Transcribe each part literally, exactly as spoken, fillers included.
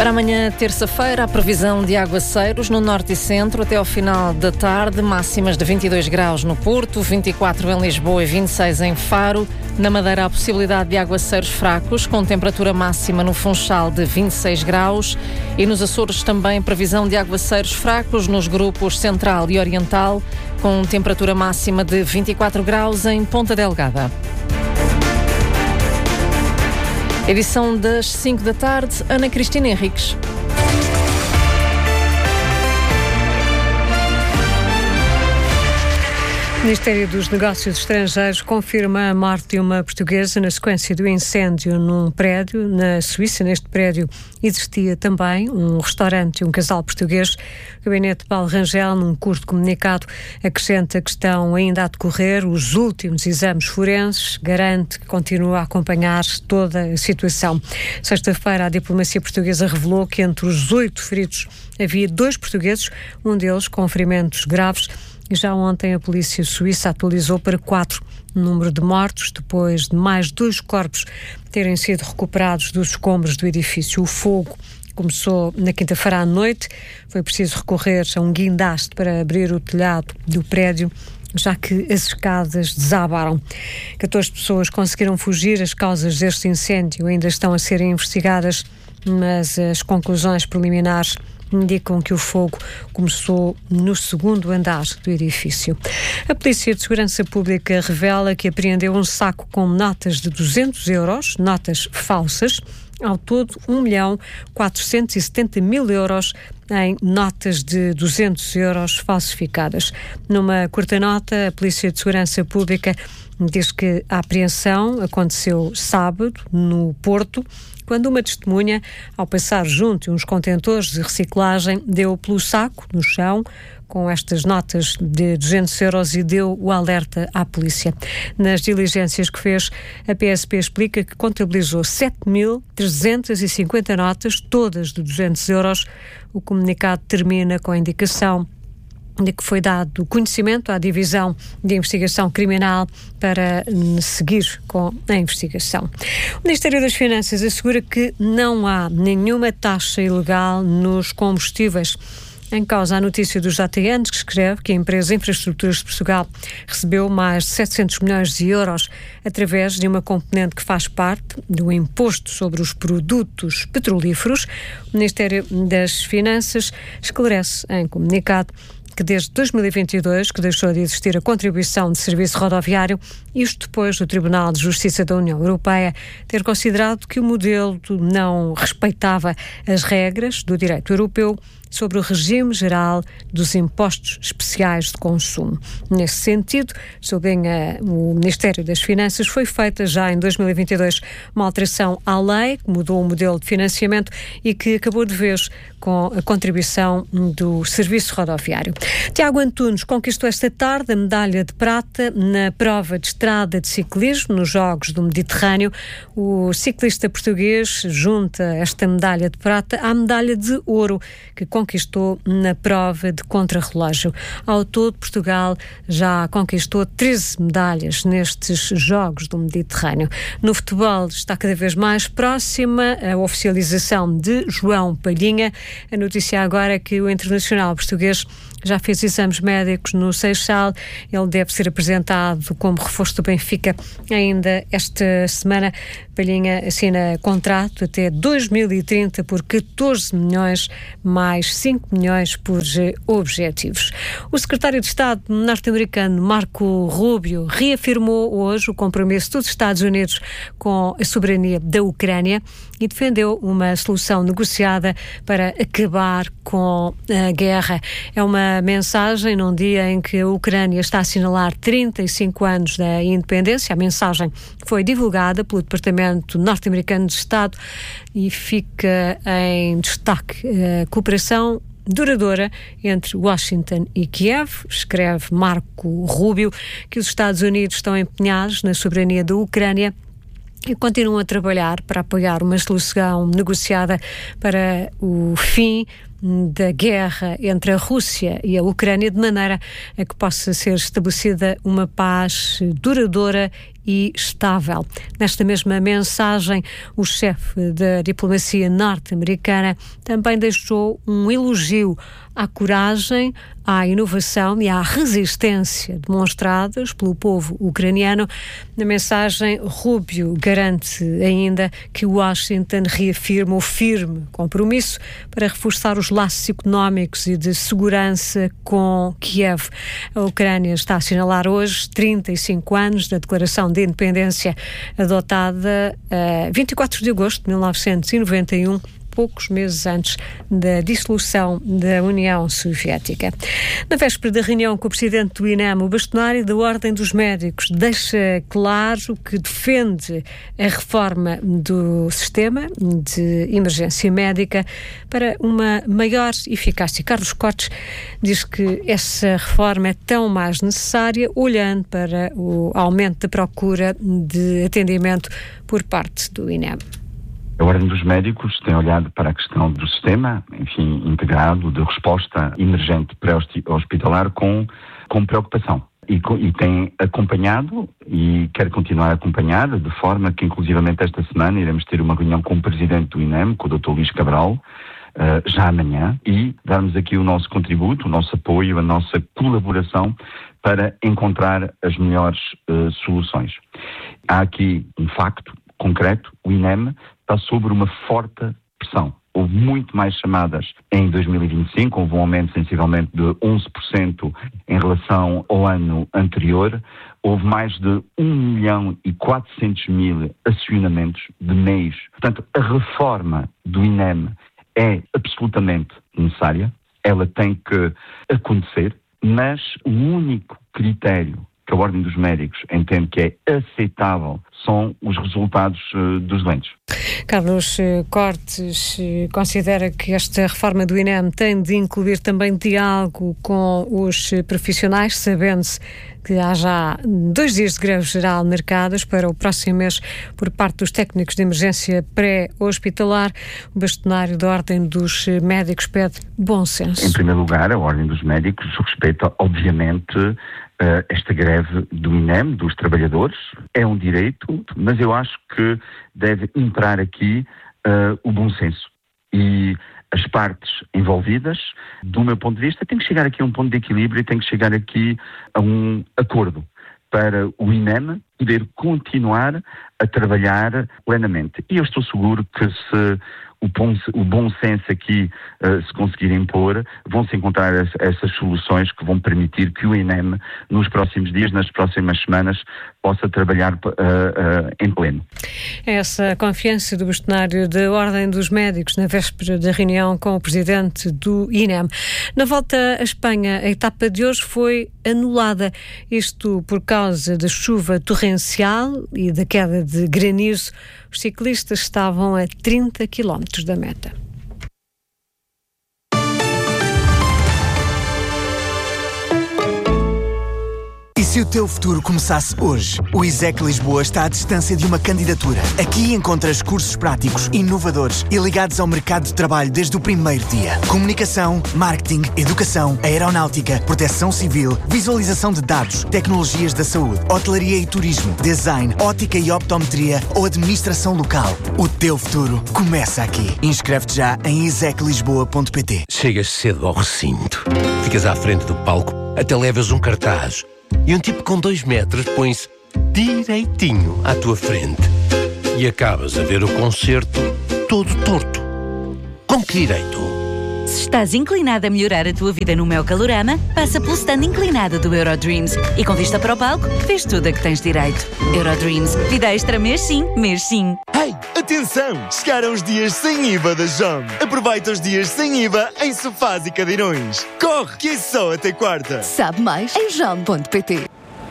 Para amanhã, terça-feira, a previsão de aguaceiros no norte e centro até ao final da tarde, máximas de vinte e dois graus no Porto, vinte e quatro em Lisboa e vinte e seis em Faro. Na Madeira, a possibilidade de aguaceiros fracos, com temperatura máxima no Funchal de vinte e seis graus. E nos Açores também previsão de aguaceiros fracos nos grupos Central e Oriental, com temperatura máxima de vinte e quatro graus em Ponta Delgada. Edição das cinco da tarde, Ana Cristina Henriques. O Ministério dos Negócios Estrangeiros confirma a morte de uma portuguesa na sequência do incêndio num prédio na Suíça. Neste prédio existia também um restaurante e um casal português. O gabinete de Paulo Rangel, num curto comunicado, acrescenta que estão ainda a decorrer os últimos exames forenses, garante que continua a acompanhar toda a situação. Sexta-feira, a diplomacia portuguesa revelou que entre os oito feridos havia dois portugueses, um deles com ferimentos graves. E já ontem a polícia suíça atualizou para quatro o número de mortos, depois de mais dois corpos terem sido recuperados dos escombros do edifício. O fogo começou na quinta-feira à noite. Foi preciso recorrer a um guindaste para abrir o telhado do prédio, já que as escadas desabaram. catorze pessoas conseguiram fugir. As causas deste incêndio ainda estão a serem investigadas, mas as conclusões preliminares indicam que o fogo começou no segundo andar do edifício. A Polícia de Segurança Pública revela que apreendeu um saco com notas de duzentos euros, notas falsas, ao todo um milhão quatrocentos e setenta mil euros em notas de duzentos euros falsificadas. Numa curta nota, a Polícia de Segurança Pública diz que a apreensão aconteceu sábado, no Porto, quando uma testemunha, ao passar junto de uns contentores de reciclagem, deu pelo saco no chão com estas notas de duzentos euros e deu o alerta à polícia. Nas diligências que fez, a P S P explica que contabilizou sete mil trezentas e cinquenta notas, todas de duzentos euros. O comunicado termina com a indicação de que foi dado conhecimento à Divisão de Investigação Criminal para seguir com a investigação. O Ministério das Finanças assegura que não há nenhuma taxa ilegal nos combustíveis. Em causa a notícia do J T N, que escreve que a empresa Infraestruturas de Portugal recebeu mais de setecentos milhões de euros através de uma componente que faz parte do imposto sobre os produtos petrolíferos. O Ministério das Finanças esclarece em comunicado que desde dois mil e vinte e dois que deixou de existir a contribuição de serviço rodoviário, isto depois do Tribunal de Justiça da União Europeia ter considerado que o modelo não respeitava as regras do direito europeu sobre o regime geral dos impostos especiais de consumo. Nesse sentido, sublinha o Ministério das Finanças, foi feita já em dois mil e vinte e dois uma alteração à lei que mudou o modelo de financiamento e que acabou de vez com a contribuição do serviço rodoviário. Tiago Antunes conquistou esta tarde a medalha de prata na prova de estrada de ciclismo nos Jogos do Mediterrâneo. O ciclista português junta esta medalha de prata à medalha de ouro que conquistou na prova de contrarrelógio. Ao todo, Portugal já conquistou treze medalhas nestes Jogos do Mediterrâneo. No futebol está cada vez mais próxima a oficialização de João Palhinha. A notícia agora é que o internacional português já fez exames médicos no Seixal. Ele deve ser apresentado como reforço do Benfica ainda esta semana. Palhinha assina contrato até dois mil e trinta por catorze milhões mais cinco milhões por objetivos. O secretário de Estado norte-americano Marco Rubio reafirmou hoje o compromisso dos Estados Unidos com a soberania da Ucrânia e defendeu uma solução negociada para acabar com a guerra. É uma mensagem num dia em que a Ucrânia está a assinalar trinta e cinco anos da independência. A mensagem foi divulgada pelo Departamento norte-americano de Estado e fica em destaque a cooperação duradoura entre Washington e Kiev. Escreve Marco Rubio que os Estados Unidos estão empenhados na soberania da Ucrânia e continuam a trabalhar para apoiar uma solução negociada para o fim da guerra entre a Rússia e a Ucrânia, de maneira a que possa ser estabelecida uma paz duradoura e estável. Nesta mesma mensagem, o chefe da diplomacia norte-americana também deixou um elogio à coragem, à inovação e à resistência demonstradas pelo povo ucraniano. Na mensagem, Rubio garante ainda que Washington reafirma o firme compromisso para reforçar os laços económicos e de segurança com Kiev. A Ucrânia está a assinalar hoje trinta e cinco anos da Declaração de Independência, adotada a vinte e quatro de agosto de mil novecentos e noventa e um, poucos meses antes da dissolução da União Soviética. Na véspera da reunião com o presidente do I N E M, o bastonário da Ordem dos Médicos deixa claro que defende a reforma do sistema de emergência médica para uma maior eficácia. Carlos Cotes diz que essa reforma é tão mais necessária olhando para o aumento da procura de atendimento por parte do I N E M. A Ordem dos Médicos tem olhado para a questão do sistema, enfim, integrado, de resposta emergente pré-hospitalar com, com preocupação. E, e tem acompanhado e quer continuar a acompanhar, de forma que, inclusivamente, esta semana iremos ter uma reunião com o presidente do I N E M, com o doutor Luís Cabral, uh, já amanhã, e darmos aqui o nosso contributo, o nosso apoio, a nossa colaboração para encontrar as melhores uh, soluções. Há aqui um facto concreto: o I N E M está sob uma forte pressão. Houve muito mais chamadas em dois mil e vinte e cinco, houve um aumento sensivelmente de onze por cento em relação ao ano anterior. Houve mais de um milhão e quatrocentos mil acionamentos de meios. Portanto, a reforma do I N E M é absolutamente necessária, ela tem que acontecer, mas o único critério que a Ordem dos Médicos entende que é aceitável são os resultados uh, dos doentes. Carlos Cortes considera que esta reforma do I N E M tem de incluir também diálogo com os profissionais, sabendo-se que há já dois dias de greve geral marcados para o próximo mês por parte dos técnicos de emergência pré-hospitalar. O bastonário da Ordem dos Médicos pede bom senso. Em primeiro lugar, a Ordem dos Médicos respeita, obviamente, esta greve do I N E M, dos trabalhadores. É um direito, mas eu acho que deve entrar aqui uh, o bom senso. E as partes envolvidas, do meu ponto de vista, têm que chegar aqui a um ponto de equilíbrio e têm que chegar aqui a um acordo para o I N E M poder continuar a trabalhar plenamente. E eu estou seguro que se o bom, o bom senso aqui uh, se conseguir impor, vão-se encontrar es, essas soluções que vão permitir que o I N E M, nos próximos dias, nas próximas semanas, possa trabalhar uh, uh, em pleno. Essa confiança do bastonário da Ordem dos Médicos na véspera da reunião com o presidente do I N E M. Na volta à Espanha, a etapa de hoje foi anulada, isto por causa da chuva torrencial e da queda de granizo. Os ciclistas estavam a trinta quilómetros da meta. E se o teu futuro começasse hoje? O ISEC Lisboa está à distância de uma candidatura. Aqui encontras cursos práticos, inovadores e ligados ao mercado de trabalho desde o primeiro dia. Comunicação, marketing, educação, aeronáutica, proteção civil, visualização de dados, tecnologias da saúde, hotelaria e turismo, design, ótica e optometria ou administração local. O teu futuro começa aqui. Inscreve-te já em isec lisboa ponto pt. Chegas cedo ao recinto, ficas à frente do palco, até levas um cartaz. E um tipo com dois metros põe-se direitinho à tua frente. E acabas a ver o concerto todo torto. Com que direito? Se estás inclinado a melhorar a tua vida no Mel Calorama, passa pelo stand inclinado do Eurodreams. E com vista para o palco, vês tudo a que tens direito. Eurodreams. Vida extra mês sim, mês sim. Hey, atenção! Chegaram os dias sem I V A da Jom. Aproveita os dias sem I V A em sofás e cadeirões. Corre, que é só até quarta. Sabe mais em jom ponto pt.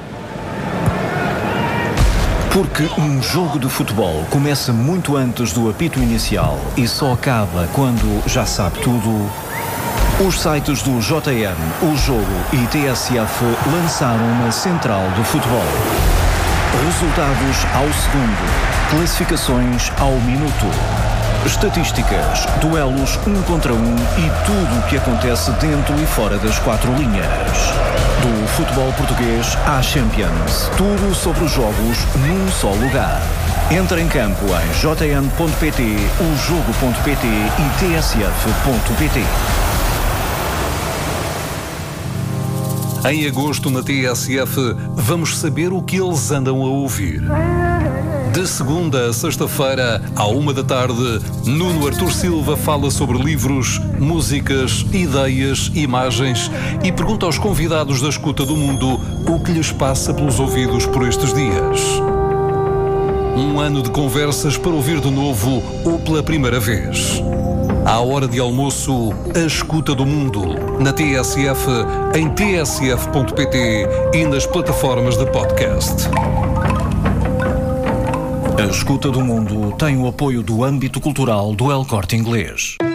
Porque um jogo de futebol começa muito antes do apito inicial e só acaba quando já sabe tudo. Os sites do J M, O Jogo e T S F lançaram uma central do futebol. Resultados ao segundo, classificações ao minuto, estatísticas, duelos um contra um e tudo o que acontece dentro e fora das quatro linhas. Do futebol português à Champions. Tudo sobre os jogos num só lugar. Entra em campo em j n ponto p t, o jogo ponto p t e t s f ponto p t. Em agosto, na T S F, vamos saber o que eles andam a ouvir. De segunda a sexta-feira, à uma da tarde, Nuno Artur Silva fala sobre livros, músicas, ideias, imagens e pergunta aos convidados da Escuta do Mundo o que lhes passa pelos ouvidos por estes dias. Um ano de conversas para ouvir de novo ou pela primeira vez. À hora de almoço, a Escuta do Mundo, na T S F, em t s f ponto p t e nas plataformas de podcast. A Escuta do Mundo tem o apoio do âmbito cultural do El Corte Inglês.